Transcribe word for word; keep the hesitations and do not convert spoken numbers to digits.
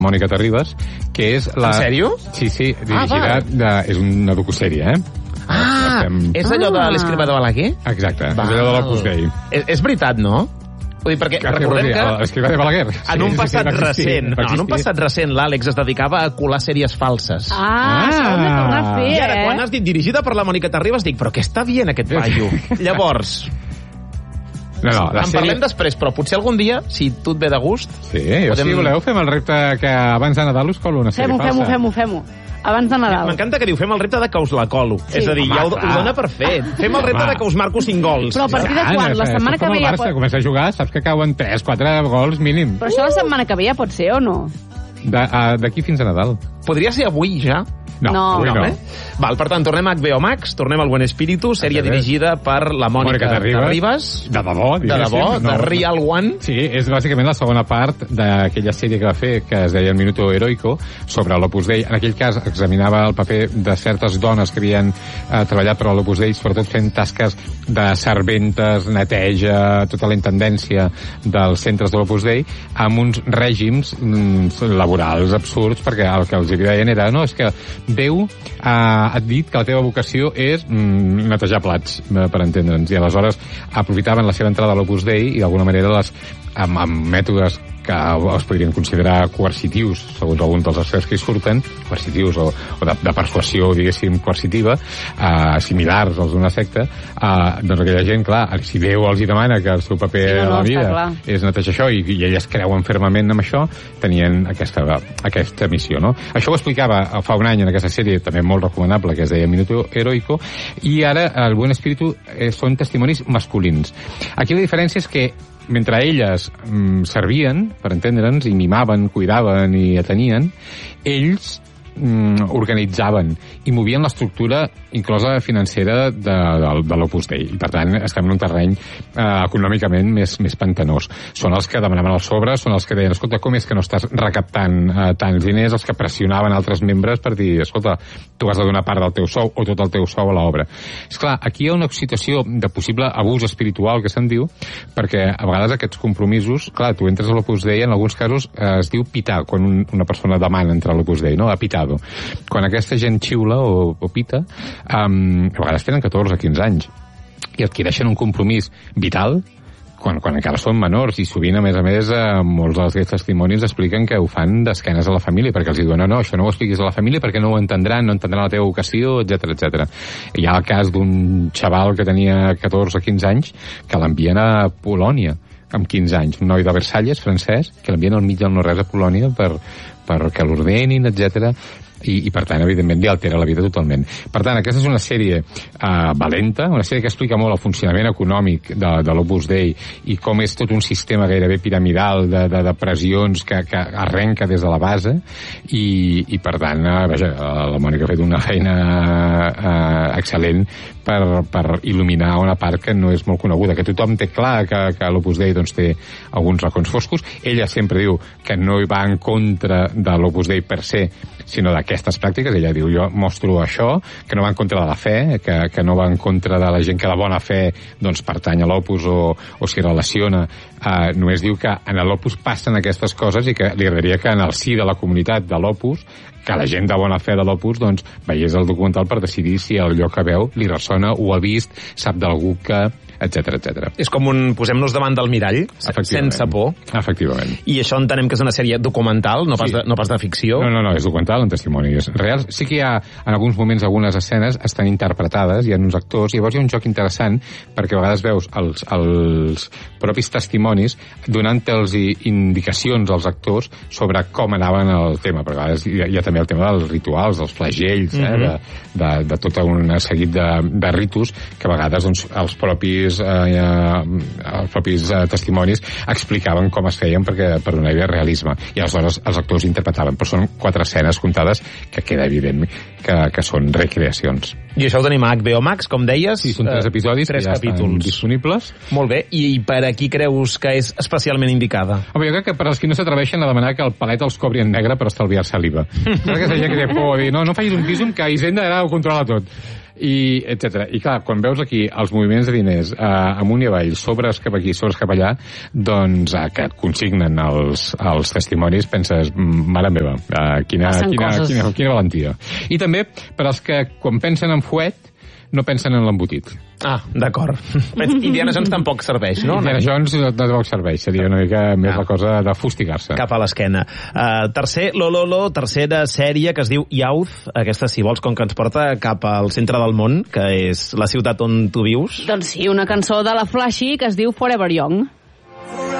Mònica Terribas, que és la... En sèrio? Sí, sí, dirigida... Ah, de... És una docussèrie, eh? Ah, Estem... és allò de l'Escriba de Balaguer? Exacte, Val. És allò de l'Opus Dei. És, és veritat, no? Vull dir, perquè que recordem que... L'Escriba de Balaguer. En un passat sí, sí, recent, no, en un passat recent, l'Àlex es dedicava a colar sèries falses. Ah, ah. Això ho hem de tornar a fer, I ara, eh? quan has dit dirigida per la Mònica Terribas, dic, però què està dient aquest paio? Llavors... No, no, la en sèrie... parlem després, però potser algun dia, si tu et ve de gust... Sí, jo podem... si voleu, fem el repte que abans de Nadal us colo una sèrie fem-ho, falsa. Fem-ho, fem-ho, fem-ho. Abans de Nadal. M'encanta que diu, fem el repte de que us la colo. Sí. És a dir, ja ho, ho dona per fet. Fem el repte de que us marco cinc gols. Però a partir de quan? La setmana que ve ja pot... Comença a jugar, saps que cauen tres, quatre gols mínim. Però això la setmana que ve ja pot ser, o no? D'aquí fins a Nadal. Podria ser avui, ja? No, no. avui no. Eh? Val, per tant, tornem a H B O Max, tornem al Buen Espíritu, sèrie dirigida per la Mònica Terribas. De debò, De debò, de Real One. Sí, és bàsicament la segona part d'aquella sèrie que va fer, que es deia El Minuto Heroico, sobre l'Opus Dei. En aquell cas examinava el paper de certes dones que havien eh, treballat per a l'Opus Dei, sobretot fent tasques de serventes, neteja, tota la intendència dels centres de l'Opus Dei, amb uns règims mm, laborals absurds, perquè el que els deien era, no, és que Déu ha, ha dit que la teva vocació és mm, netejar plats, per entendre'ns, i aleshores aprofitaven la seva entrada a l'Opus Dei i d'alguna manera les, amb, amb mètodes que es podrien considerar coercitius, segons alguns dels experts que hi surten, coercitius o, o de, de persuasió, diguéssim, coercitiva, eh, similars als d'una secta, eh, doncs aquella gent, clar, si Déu els hi demana que el seu paper sí, no, no, a la vida és netejar això, i, i elles creuen fermament amb això, tenien aquesta, aquesta missió, no? Això ho explicava fa un any en aquesta sèrie, també molt recomanable, que es deia Minuto Heroico, i ara el Buen Espíritu eh, són testimonis masculins. Aquí la diferència és que mentre elles mm, servien, per entendre'ns, i mimaven, cuidaven i atenien, ells mm, organitzaven i movien l'estructura inclosa financera de, de, de l'Opus Dei. I, per tant, estem en un terreny eh, econòmicament més, més pantanós. Són els que demanaven els sobres, són els que deien, escolta, com és que no estàs recaptant eh, tants diners, els que pressionaven altres membres per dir, escolta, tu has de donar part del teu sou o tot el teu sou a l'obra. Esclar, aquí hi ha una situació de possible abús espiritual, que se'n diu, perquè a vegades aquests compromisos, clar, tu entres a l'Opus Dei, en alguns casos eh, es diu pitar, quan un, una persona demana entrar a l'Opus Dei, no? A pitado. Quan aquesta gent xiula o, o pita, Um, a vegades tenen catorze o quinze anys i adquireixen un compromís vital quan, quan encara són menors, i sovint, a més a més, eh, molts dels testimonis expliquen que ho fan d'esquenes a la família, perquè els diuen, no, no, això no ho expliquis a la família perquè no ho entendran, no entendran la teva vocació, etcètera, etcètera. Hi ha el cas d'un xaval que tenia catorze o quinze anys que l'envien a Polònia amb quinze anys, un noi de Versalles, francès, que l'envien al mig del no-res a Polònia per, per que l'ordenin, etcètera. I, i per tant, evidentment, li altera la vida totalment. Per tant, aquesta és una sèrie uh, valenta, una sèrie que explica molt el funcionament econòmic de, de l'Opus Dei i com és tot un sistema gairebé piramidal de, de, de pressions que, que arrenca des de la base, i, i per tant, uh, vaja, la Mònica ha fet una feina uh, excel·lent per, per il·luminar una part que no és molt coneguda, que tothom té clar que, que l'Opus Dei doncs, té alguns racons foscos. Ella sempre diu que no hi va en contra de l'Opus Dei per se, sinó d'aquestes pràctiques. Ella diu, jo mostro això, que no va en contra de la fe, que, que no va en contra de la gent que de bona fe doncs, pertany a l'Opus o, o s'hi relaciona. Uh, només diu que en l'Opus passen aquestes coses i que li agradaria que en el si de la comunitat de l'Opus, que la gent de bona fe de l'Opus doncs, veiés el documental per decidir si allò que veu li ressona, ho ha vist, sap d'algú que etcètera, etcètera. És com un posem-nos davant del mirall, sense por. Efectivament. I això entenem que és una sèrie documental, no pas, sí. de, no pas de ficció. No, no, no, és documental, en testimonis reals. Sí que hi ha, en alguns moments, algunes escenes estan interpretades, hi ha uns actors, i llavors hi ha un joc interessant, perquè a vegades veus els, els propis testimonis donant-los indicacions als actors sobre com anaven el tema. Per vegades hi ha, hi ha també el tema dels rituals, dels flagells, mm-hmm. eh, de, de, de tot un seguit de, de ritus que a vegades doncs, els propis Eh, els propis eh, testimonis explicaven com es feien perquè, per donar-hi realisme, i aleshores els actors interpretaven, però són quatre escenes comptades que queda evident que, que són recreacions. I això ho tenim a H B O Max, com deies. Sí, són tres episodis tres que ja capítols. Estan disponibles. Molt bé, i per a qui creus que és especialment indicada? Home, jo crec que per als qui no s'atreveixen a demanar que el palet els cobri en negre per estalviar saliva. Crec que és la gent que té por, dir, no, no facis un bísum que Hisenda ara ho controla tot. i etcètera. I clar, quan veus aquí els moviments de diners eh, amunt i avall, sobres cap aquí, sobres cap allà, doncs eh, que et consignen els, els testimonis, penses, mare meva, eh, quina, quina, quina, quina valentia. I també per als que quan pensen en fuet no pensen en l'embotit. Ah, d'acord. Indiana Jones tampoc serveix, no? Indiana Jones no tampoc serveix, seria una mica més ah. la cosa de fustigar-se. Cap a l'esquena. Uh, tercer, Lololo, tercera sèrie que es diu Youth, aquesta, si vols, com que ens porta cap al centre del món, que és la ciutat on tu vius. Doncs sí, una cançó de la Flashy que es diu Forever Young.